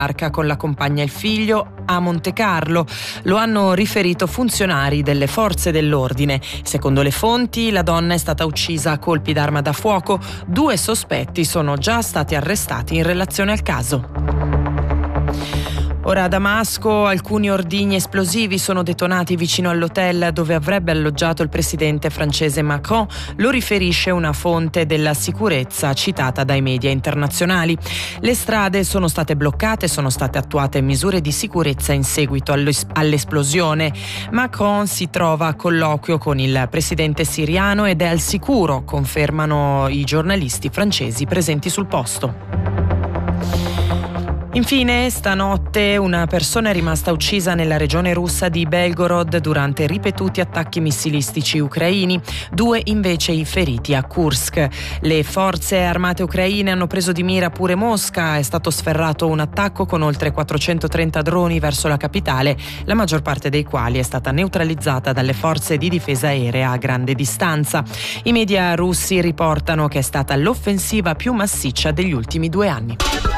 con la compagna e il figlio a Monte Carlo. Lo hanno riferito funzionari delle forze dell'ordine. Secondo le fonti, la donna è stata uccisa a colpi d'arma da fuoco. 2 sospetti sono già stati arrestati in relazione al caso. Ora a Damasco alcuni ordigni esplosivi sono detonati vicino all'hotel dove avrebbe alloggiato il presidente francese Macron, lo riferisce una fonte della sicurezza citata dai media internazionali. Le strade sono state bloccate, sono state attuate misure di sicurezza in seguito all'esplosione. Macron si trova a colloquio con il presidente siriano ed è al sicuro, confermano i giornalisti francesi presenti sul posto. Infine, stanotte una persona è rimasta uccisa nella regione russa di Belgorod durante ripetuti attacchi missilistici ucraini, 2 invece i feriti a Kursk. Le forze armate ucraine hanno preso di mira pure Mosca, è stato sferrato un attacco con oltre 430 droni verso la capitale, la maggior parte dei quali è stata neutralizzata dalle forze di difesa aerea a grande distanza. I media russi riportano che è stata l'offensiva più massiccia degli ultimi 2 anni.